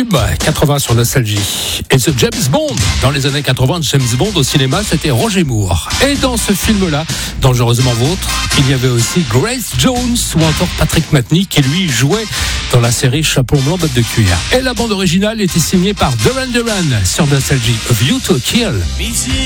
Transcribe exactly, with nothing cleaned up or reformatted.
tube quatre-vingts sur Nostalgie. Et ce James Bond, dans les années quatre-vingts, James Bond au cinéma, c'était Roger Moore. Et dans ce film-là, Dangereusement Vôtre, il y avait aussi Grace Jones ou encore Patrick Matney qui lui jouait dans la série Chapeau blanc, bottes de cuir. Et la bande originale était signée par Duran Duran sur Nostalgie, A View to a Kill.